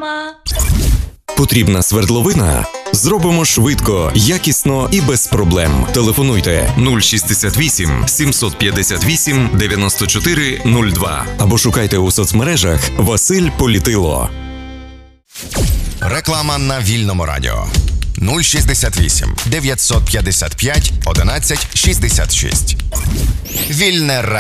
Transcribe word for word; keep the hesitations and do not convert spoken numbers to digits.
Реклама. Потрібна свердловина? Зробимо швидко, якісно і без проблем. Телефонуйте нуль шістдесят вісім сімсот п'ятдесят вісім дев'яносто чотири нуль два або шукайте у соцмережах Василь Політило. Реклама на Вільному радіо. нуль шістдесят вісім дев'ятсот п'ятдесят п'ять одинадцять шістдесят шість. Вільне радіо.